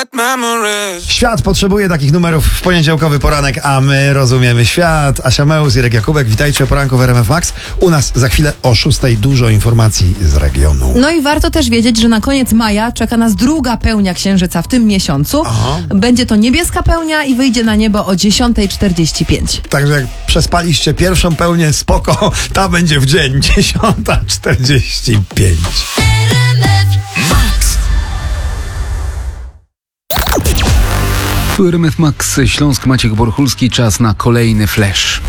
Świat potrzebuje takich numerów w poniedziałkowy poranek, a my rozumiemy świat. Asia Meus, Irek Jakubek, witajcie o poranku w RMF Max. U nas za chwilę o 6:00 dużo informacji z regionu. No i warto też wiedzieć, że na koniec maja czeka nas druga pełnia księżyca w tym miesiącu. Aha. Będzie to niebieska pełnia i wyjdzie na niebo o 10:45. Także jak przespaliście pierwszą pełnię, spoko, ta będzie w dzień 10:45. Tu RMF Max Śląsk, Maciek Borchulski, czas na kolejny flash.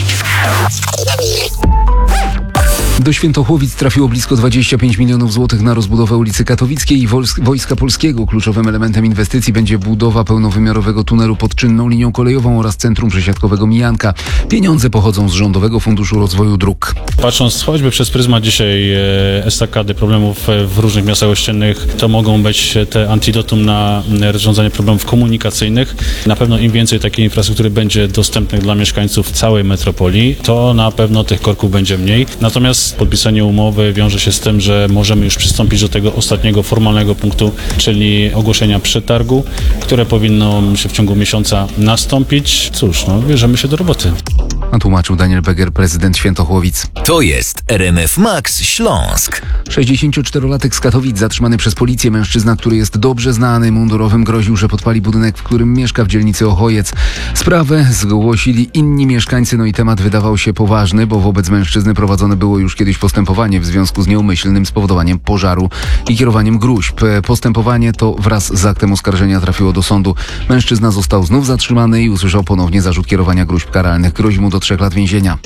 Do Świętochłowic trafiło blisko 25 milionów złotych na rozbudowę ulicy Katowickiej i Wojska Polskiego. Kluczowym elementem inwestycji będzie budowa pełnowymiarowego tunelu pod czynną linią kolejową oraz centrum przesiadkowego Mijanka. Pieniądze pochodzą z Rządowego Funduszu Rozwoju Dróg. Patrząc choćby przez pryzmat dzisiaj estakady problemów w różnych miastach ościennych, to mogą być te antidotum na rozwiązanie problemów komunikacyjnych. Na pewno im więcej takiej infrastruktury będzie dostępnych dla mieszkańców całej metropolii, to na pewno tych korków będzie mniej. Natomiast podpisanie umowy wiąże się z tym, że możemy już przystąpić do tego ostatniego formalnego punktu, czyli ogłoszenia przetargu, które powinno się w ciągu miesiąca nastąpić. Cóż, bierzemy się do roboty. A tłumaczył Daniel Beger, prezydent Świętochłowic. To jest RMF Max Śląsk. 64-latek z Katowic zatrzymany przez policję. Mężczyzna, który jest dobrze znany mundurowym, groził, że podpali budynek, w którym mieszka w dzielnicy Ochojec. Sprawę zgłosili inni mieszkańcy, i temat wydawał się poważny, bo wobec mężczyzny prowadzone było już kiedyś postępowanie w związku z nieumyślnym spowodowaniem pożaru i kierowaniem gruźb. Postępowanie to wraz z aktem oskarżenia trafiło do sądu. Mężczyzna został znów zatrzymany i usłyszał ponownie zarzut kierowania gruźb karalnych. Grozi mu do 3 lat więzienia.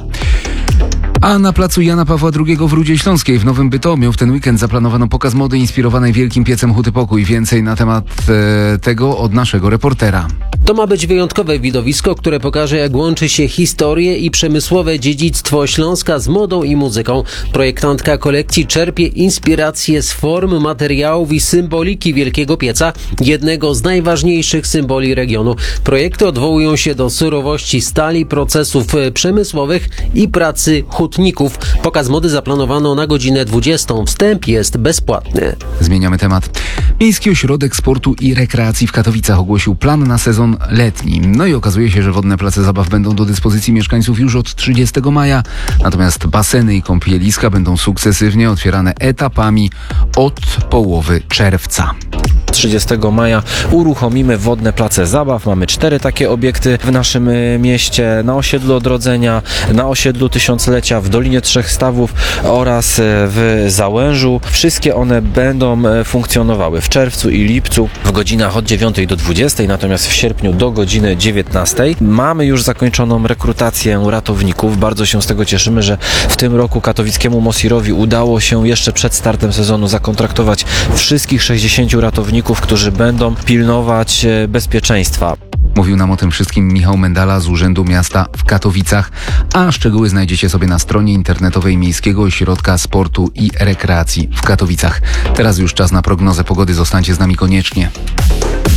A na placu Jana Pawła II w Rudzie Śląskiej w Nowym Bytomiu w ten weekend zaplanowano pokaz mody inspirowanej Wielkim Piecem Huty Pokój. Więcej na temat tego od naszego reportera. To ma być wyjątkowe widowisko, które pokaże, jak łączy się historię i przemysłowe dziedzictwo Śląska z modą i muzyką. Projektantka kolekcji czerpie inspiracje z form, materiałów i symboliki Wielkiego Pieca, jednego z najważniejszych symboli regionu. Projekty odwołują się do surowości stali, procesów przemysłowych i pracy hutników. Pokaz mody zaplanowano na godzinę 20. Wstęp jest bezpłatny. Zmieniamy temat. Miejski Ośrodek Sportu i Rekreacji w Katowicach ogłosił plan na sezon letni. I okazuje się, że wodne place zabaw będą do dyspozycji mieszkańców już od 30 maja. Natomiast baseny i kąpieliska będą sukcesywnie otwierane etapami od połowy czerwca. 30 maja uruchomimy wodne place zabaw. Mamy 4 takie obiekty w naszym mieście. Na osiedlu Odrodzenia, na osiedlu Tysiąclecia, w Dolinie Trzech Stawów oraz w Załężu. Wszystkie one będą funkcjonowały w czerwcu i lipcu w godzinach od 9 do 20, natomiast w sierpniu do godziny 19. Mamy już zakończoną rekrutację ratowników. Bardzo się z tego cieszymy, że w tym roku katowickiemu Mosirowi udało się jeszcze przed startem sezonu zakontraktować wszystkich 60 ratowników, którzy będą pilnować bezpieczeństwa. Mówił nam o tym wszystkim Michał Mendala z Urzędu Miasta w Katowicach, a szczegóły znajdziecie sobie na stronie internetowej Miejskiego Ośrodka Sportu i Rekreacji w Katowicach. Teraz już czas na prognozę pogody, zostańcie z nami koniecznie.